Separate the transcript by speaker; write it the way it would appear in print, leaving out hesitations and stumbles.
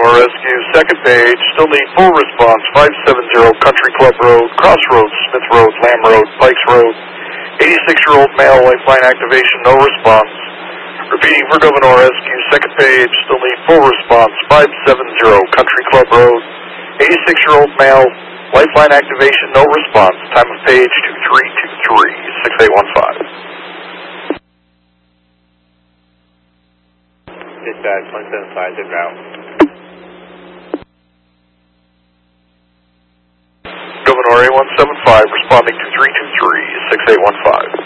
Speaker 1: Gouverneur Rescue, second page, still need full response, 570 Country Club Road, Crossroads, Smith Road, Lamb Road, Pikes Road, 86-year-old male, lifeline activation, no response. Repeating for Gouverneur Rescue, second page, still need full response, 570 Country Club Road, 86-year-old male, lifeline activation, no response. Time of page 2323, 6815.
Speaker 2: Dispatch 175, good route.
Speaker 1: Gouverneur A175 responding to 323, 6815.